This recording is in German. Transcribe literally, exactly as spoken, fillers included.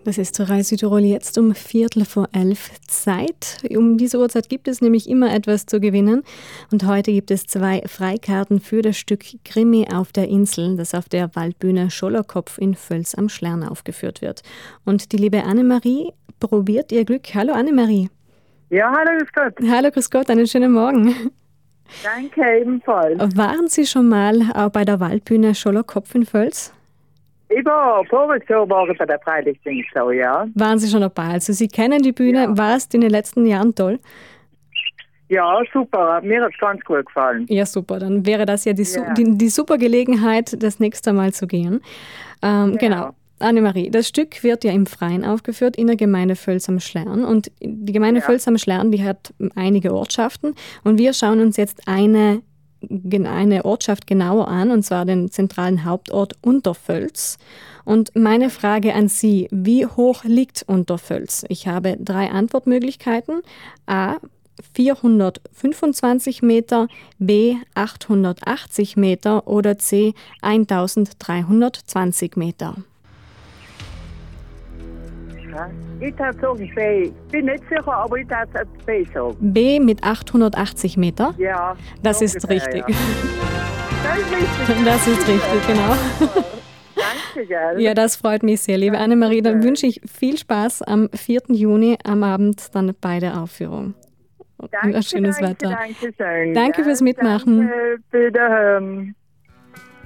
Das ist Rai Südtirol jetzt um Viertel vor elf Zeit. Um diese Uhrzeit gibt es nämlich immer etwas zu gewinnen. Und heute gibt es zwei Freikarten für das Stück Krimi auf der Insel, das auf der Waldbühne Schollerkopf in Völs am Schlern aufgeführt wird. Und die liebe Annemarie probiert ihr Glück. Hallo Annemarie. Ja, hallo, grüß Gott. Hallo, grüß Gott, einen schönen Morgen. Danke, ebenfalls. Waren Sie schon mal auch bei der Waldbühne Schollerkopf in Völs? Ich war voriges Jahr war ich bei der Freilichtdingsschau, ja. Waren Sie schon dabei? Also Sie kennen die Bühne. Ja. War es in den letzten Jahren toll? Ja, super. Mir hat es ganz gut gefallen. Ja, super. Dann wäre das ja die, Ja. die, die super Gelegenheit, das nächste Mal zu gehen. Ähm, genau. Genau. Annemarie, das Stück wird ja im Freien aufgeführt in der Gemeinde Völs am Schlern. Und die Gemeinde Ja. Völs am Schlern, die hat einige Ortschaften. Und wir schauen uns jetzt eine, eine Ortschaft genauer an, und zwar den zentralen Hauptort Untervöls. Und meine Frage an Sie, wie hoch liegt Untervöls? Ich habe drei Antwortmöglichkeiten. A, vierhundertfünfundzwanzig Meter, B, achthundertachtzig Meter oder C, eintausenddreihundertzwanzig Meter. Ja. Ich würde sagen B. Ich bin nicht sicher, aber ich würde B sagen. B mit achthundertachtzig Meter? Ja. Das so ist ungefähr, richtig. Ja. Das ist richtig. Das ist richtig, genau. Danke, gell. Ja, das freut mich sehr, liebe Annemarie. Dann wünsche ich viel Spaß am vierten Juni am Abend dann bei der Aufführung. Und Danke, ein schönes danke, Wetter. danke schön. Danke gell. fürs Mitmachen. Danke, wiederhören.